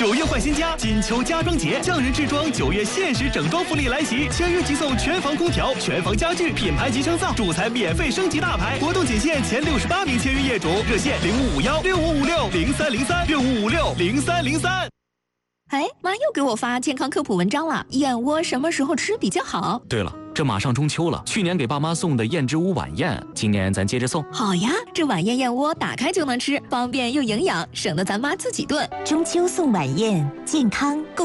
9月换新家，金秋家装节，匠人制装9月限时整装福利来袭，签约即送全房空调、全房家具、品牌级升噪，主材免费升级大牌，活动仅限前68名签约业主，热线05516556030365560303。 哎，妈又给我发健康科普文章了，燕窝什么时候吃比较好？ 对了，这马上中秋了，去年给爸妈送的燕之屋晚宴，今年咱接着送。 好呀，这晚宴燕窝打开就能吃，方便又营养，省得咱妈自己炖。 中秋送晚宴，健康